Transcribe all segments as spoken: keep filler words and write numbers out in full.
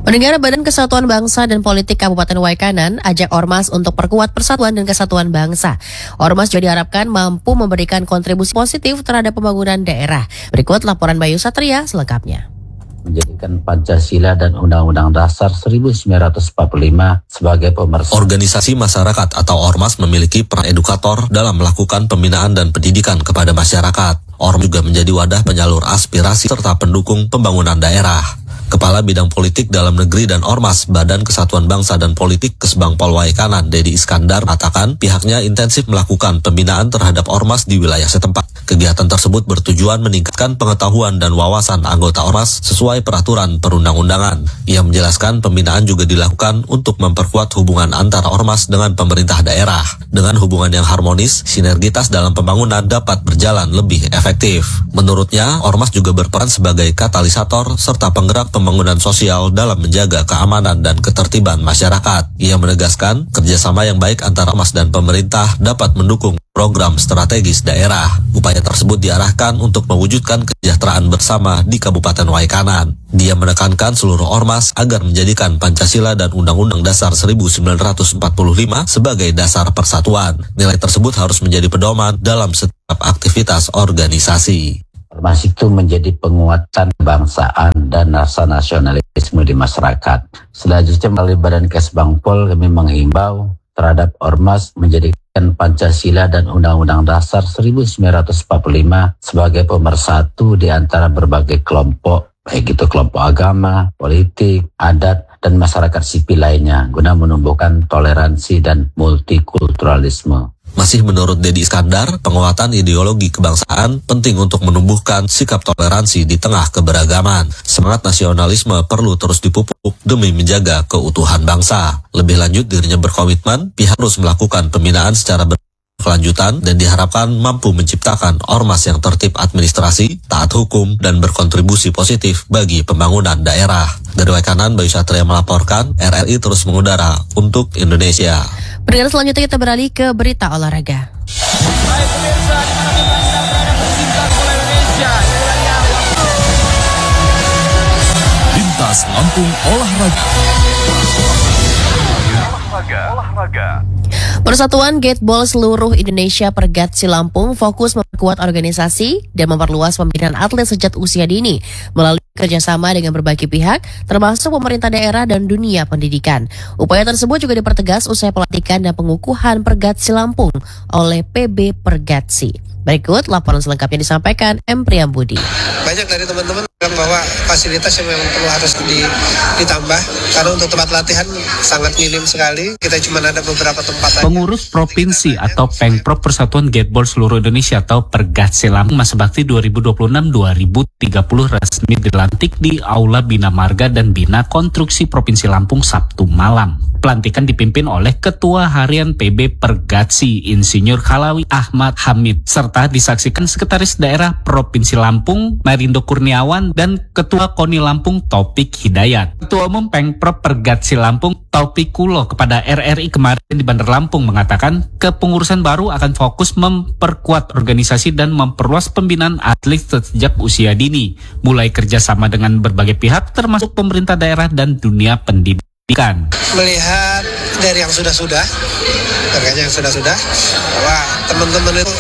Pendengar, Badan Kesatuan Bangsa dan Politik Kabupaten Waikanan ajak Ormas untuk perkuat persatuan dan kesatuan bangsa. Ormas juga diharapkan mampu memberikan kontribusi positif terhadap pembangunan daerah. Berikut laporan Bayu Satria selengkapnya. Menjadikan Pancasila dan Undang-Undang Dasar seribu sembilan ratus empat puluh lima sebagai pemersatu. Organisasi masyarakat atau Ormas memiliki peran edukator dalam melakukan pembinaan dan pendidikan kepada masyarakat. Ormas juga menjadi wadah penyalur aspirasi serta pendukung pembangunan daerah. Kepala Bidang Politik Dalam Negeri dan Ormas Badan Kesatuan Bangsa dan Politik Kesbangpol Waikanan, Dedi Iskandar, mengatakan pihaknya intensif melakukan pembinaan terhadap Ormas di wilayah setempat. Kegiatan tersebut bertujuan meningkatkan pengetahuan dan wawasan anggota Ormas sesuai peraturan perundang-undangan. Ia menjelaskan pembinaan juga dilakukan untuk memperkuat hubungan antara Ormas dengan pemerintah daerah. Dengan hubungan yang harmonis, sinergitas dalam pembangunan dapat berjalan lebih efektif. Menurutnya, Ormas juga berperan sebagai katalisator serta penggerak pembangunan sosial dalam menjaga keamanan dan ketertiban masyarakat. Ia menegaskan kerjasama yang baik antara Ormas dan pemerintah dapat mendukung program strategis daerah. Upaya tersebut diarahkan untuk mewujudkan kesejahteraan bersama di Kabupaten Waikanan. Dia menekankan seluruh Ormas agar menjadikan Pancasila dan Undang-Undang Dasar seribu sembilan ratus empat puluh lima sebagai dasar persatuan. Nilai tersebut harus menjadi pedoman dalam setiap aktivitas organisasi. Ormas itu menjadi penguatan kebangsaan dan rasa nasionalisme di masyarakat. Selanjutnya melalui Badan Kesbangpol kami menghimbau terhadap Ormas menjadikan Pancasila dan Undang-Undang Dasar seribu sembilan ratus empat puluh lima sebagai pemersatu di antara berbagai kelompok, baik itu kelompok agama, politik, adat, dan masyarakat sipil lainnya, guna menumbuhkan toleransi dan multikulturalisme. Masih menurut Dedi Iskandar, penguatan ideologi kebangsaan penting untuk menumbuhkan sikap toleransi di tengah keberagaman. Semangat nasionalisme perlu terus dipupuk demi menjaga keutuhan bangsa. Lebih lanjut, dirinya berkomitmen pihak harus melakukan pembinaan secara berkelanjutan dan diharapkan mampu menciptakan Ormas yang tertib administrasi, taat hukum, dan berkontribusi positif bagi pembangunan daerah. Dari Waikanan, Bayu Satria melaporkan, R R I terus mengudara untuk Indonesia. Pendengar, selanjutnya kita beralih ke berita olahraga. Baik pemirsa, dimana-mana Anda berada bercinta bola Indonesia. Lintas Lampung Olahraga. Olahraga. Olahraga. Persatuan Gateball seluruh Indonesia Pergatsi Lampung fokus memperkuat organisasi dan memperluas pembinaan atlet sejak usia dini melalui kerjasama dengan berbagai pihak, termasuk pemerintah daerah dan dunia pendidikan. Upaya tersebut juga dipertegas usai pelantikan dan pengukuhan Pergatsi Lampung oleh P B Pergatsi. Berikut laporan selengkapnya disampaikan M. Priyambudi. Banyak dari teman-teman bilang bahwa fasilitas yang memang perlu harus di, ditambah karena untuk tempat latihan sangat minim sekali. Kita cuma ada beberapa tempat aja. Pengurus Provinsi atau Pengprov Persatuan Gateball seluruh Indonesia atau Pergatsi Lampung masa bakti dua ribu dua puluh enam dua ribu tiga puluh resmi dilantik di Aula Bina Marga dan Bina Konstruksi Provinsi Lampung Sabtu malam. Pelantikan dipimpin oleh Ketua Harian P B Pergatsi Insinyur Khalawi Ahmad Hamid serta disaksikan Sekretaris Daerah Provinsi Lampung Marindo Kurniawan dan Ketua KONI Lampung Taufik Hidayat. Ketua Umum Pengprov Pergatsi Lampung Taufik Kulo kepada R R I kemarin di Bandar Lampung mengatakan kepengurusan baru akan fokus memperkuat organisasi dan memperluas pembinaan atlet sejak usia dini, mulai kerjasama dengan berbagai pihak termasuk pemerintah daerah dan dunia pendidikan. Melihat dari yang sudah-sudah, terkait yang sudah-sudah, bahwa teman-teman itu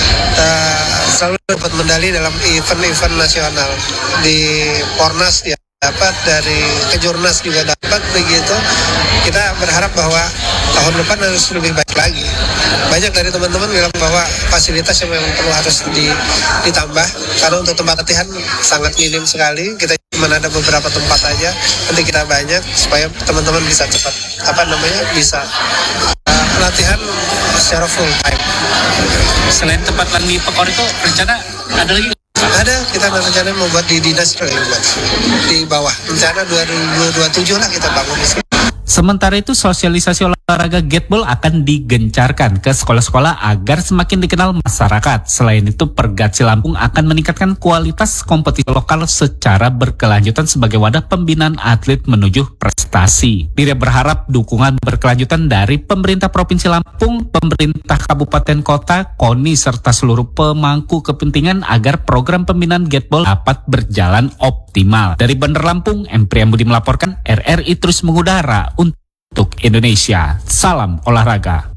uh, selalu dapat medali dalam event-event nasional. Di Pornas dia dapat, dari Kejurnas juga dapat, begitu. Kita berharap bahwa tahun depan harus lebih baik lagi. Banyak dari teman-teman bilang bahwa fasilitas yang memang perlu harus di, ditambah karena untuk tempat latihan sangat minim sekali. Kita cuma ada beberapa tempat aja, nanti kita banyak supaya teman-teman bisa cepat apa namanya bisa uh, latihan secara full time. Selain tempat latihan Pekor itu rencana ada lagi? Ada, kita rencana mau buat di dinas di bawah. Rencana dua ribu dua puluh tujuh lah kita bangun di sini. Sementara itu sosialisasi olahraga olahraga Gateball akan digencarkan ke sekolah-sekolah agar semakin dikenal masyarakat. Selain itu, Pergatsi Lampung akan meningkatkan kualitas kompetisi lokal secara berkelanjutan sebagai wadah pembinaan atlet menuju prestasi. Dia berharap dukungan berkelanjutan dari pemerintah Provinsi Lampung, pemerintah kabupaten kota, KONI, serta seluruh pemangku kepentingan agar program pembinaan Gateball dapat berjalan optimal. Dari Bandar Lampung, M. Priyambudi melaporkan, R R I terus mengudara untuk Indonesia. Salam olahraga.